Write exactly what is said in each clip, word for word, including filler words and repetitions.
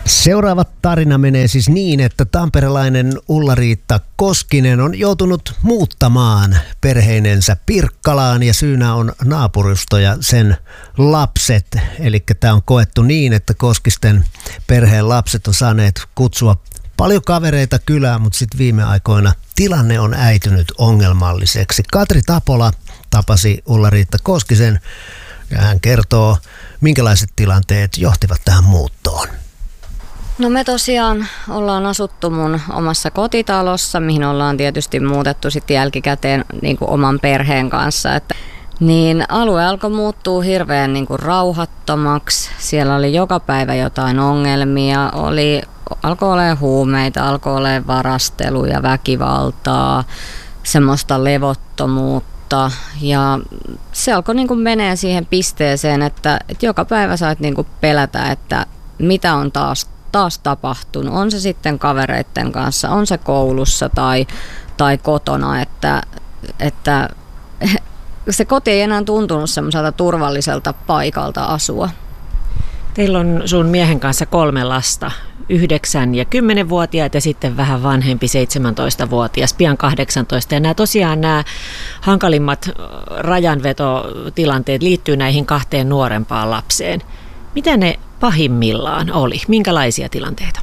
Seuraava tarina menee siis niin, että tamperelainen Ulla-Riitta Koskinen on joutunut muuttamaan perheinensä Pirkkalaan ja syynä on naapurusto ja sen lapset. Eli tämä on koettu niin, että Koskisten perheen lapset on saaneet kutsua paljon kavereita kylään, mutta sitten viime aikoina tilanne on äitynyt ongelmalliseksi. Katri Tapola tapasi Ulla-Riitta Koskisen ja hän kertoo, minkälaiset tilanteet johtivat tähän muuttoon. No me tosiaan ollaan asuttu mun omassa kotitalossa, mihin ollaan tietysti muutettu sitten jälkikäteen niin kuin oman perheen kanssa. Että, niin alue alkoi muuttua hirveän niin kuin rauhattomaksi. Siellä oli joka päivä jotain ongelmia, oli, alkoi olemaan huumeita, alkoi olemaan varasteluja, väkivaltaa, semmoista levottomuutta. Ja se alkoi niin kuin menee siihen pisteeseen, että, että joka päivä sait niin kuin pelätä, että mitä on taas taas tapahtunut. On se sitten kavereiden kanssa, on se koulussa tai, tai kotona, että, että se koti ei enää tuntunut semmoiselta turvalliselta paikalta asua. Teillä on sun miehen kanssa kolme lasta, yhdeksän- ja kymmenvuotiaat ja sitten vähän vanhempi seitsemäntoistavuotias, pian kahdeksantoista. Ja nämä tosiaan nämä hankalimmat rajanvetotilanteet liittyy näihin kahteen nuorempaan lapseen. Mitä ne pahimmillaan oli? Minkälaisia tilanteita?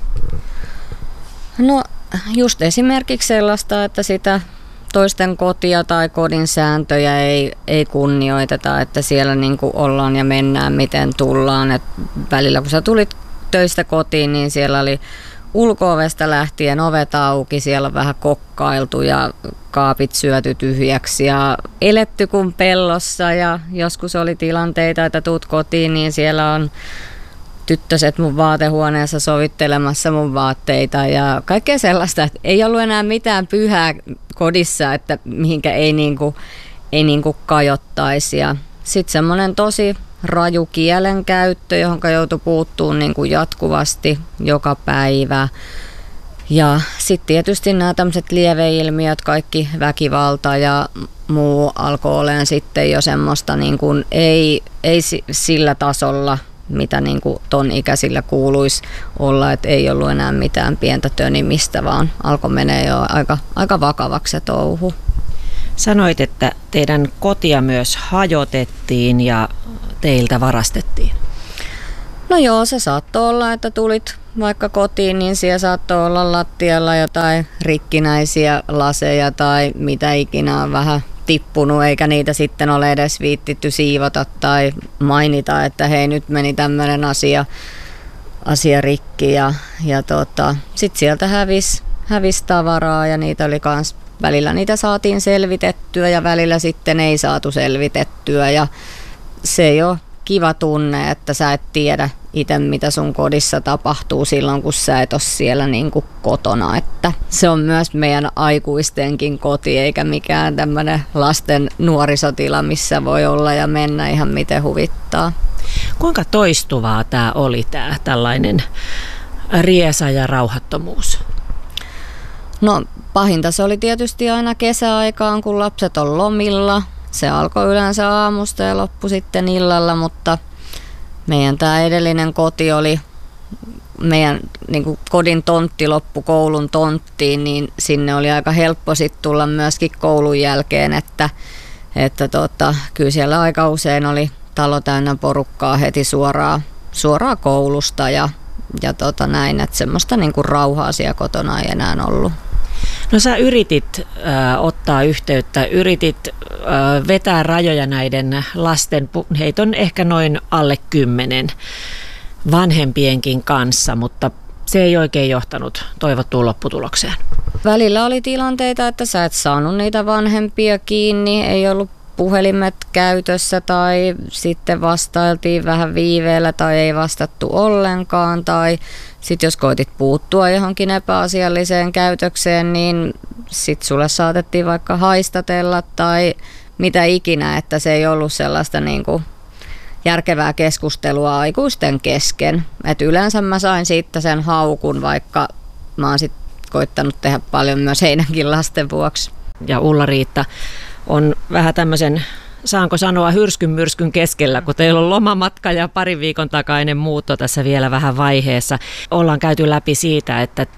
No just esimerkiksi sellaista, että sitä toisten kotia tai kodin sääntöjä ei, ei kunnioiteta, että siellä niin kuin ollaan ja mennään miten tullaan. Et välillä kun sä tulit töistä kotiin, niin siellä oli ulko-ovesta lähtien ovet auki, siellä on vähän kokkailtu ja kaapit syöty tyhjäksi ja eletty kuin pellossa ja joskus oli tilanteita, että tuut kotiin, niin siellä on tyttöset mun vaatehuoneessa sovittelemassa mun vaatteita ja kaikkea sellaista, että ei ollut enää mitään pyhää kodissa, että mihinkä ei niinku, ei niinku kajottaisi. Ja sitten semmoinen tosi raju kielenkäyttö, johon joutui puuttumaan niinku jatkuvasti joka päivä. Ja sitten tietysti nämä tämmöiset lieveilmiöt, kaikki väkivalta ja muu alkoi olemaan sitten jo semmoista niin kuin ei, ei sillä tasolla, mitä niin kuin ton ikäisillä kuuluisi olla, että ei ollut enää mitään pientä tönimistä, vaan alkoi menee jo aika, aika vakavaksi se touhu. Sanoit, että teidän kotia myös hajotettiin ja teiltä varastettiin. No joo, se saattoi olla, että tulit vaikka kotiin, niin siellä saattoi olla lattialla jotain rikkinäisiä laseja tai mitä ikinä on vähän tippunut, eikä niitä sitten ole edes viittitty siivota tai mainita, että hei, nyt meni tämmöinen asia, asia rikki. Ja, ja tota, sitten sieltä hävisi hävis tavaraa ja niitä oli kans, välillä niitä saatiin selvitettyä ja välillä sitten ei saatu selvitettyä. Ja se ei ole kiva tunne, että sä et tiedä itse, mitä sun kodissa tapahtuu silloin, kun sä et ole siellä niin kuin kotona. Että se on myös meidän aikuistenkin koti, eikä mikään tämmöinen lasten nuorisotila, missä voi olla ja mennä ihan miten huvittaa. Kuinka toistuvaa tämä oli, tämä tällainen riesa ja rauhattomuus? No pahinta se oli tietysti aina kesäaikaan, kun lapset on lomilla. Se alkoi yleensä aamusta ja loppui sitten illalla, mutta meidän tämä edellinen koti oli, meidän niin kuin kodin tontti loppu koulun tonttiin, niin sinne oli aika helppo sitten tulla myöskin koulun jälkeen, että, että tota, kyllä siellä aika usein oli talo täynnä porukkaa heti suoraan, suoraan koulusta ja, ja tota näin, että semmoista niin kuin rauhaa siellä kotona ei enää ollut. No sä yritit äh, ottaa yhteyttä, yritit äh, vetää rajoja näiden lasten, heitä on ehkä noin alle kymmenen vanhempienkin kanssa, mutta se ei oikein johtanut toivottuun lopputulokseen. Välillä oli tilanteita, että sä et saanut niitä vanhempia kiinni, ei ollut puhelimet käytössä tai sitten vastailtiin vähän viiveellä tai ei vastattu ollenkaan tai sitten jos koitit puuttua johonkin epäasialliseen käytökseen, niin sitten sulle saatettiin vaikka haistatella tai mitä ikinä, että se ei ollut sellaista niin kuin järkevää keskustelua aikuisten kesken. Et yleensä mä sain siitä sen haukun, vaikka mä oon sitten koittanut tehdä paljon myös heidänkin lasten vuoksi. Ja Ulla-Riitta on vähän tämmöisen saanko sanoa hyrskyn myrskyn keskellä, kun teillä on lomamatka ja parin viikon takainen muutto tässä vielä vähän vaiheessa. Ollaan käyty läpi siitä, että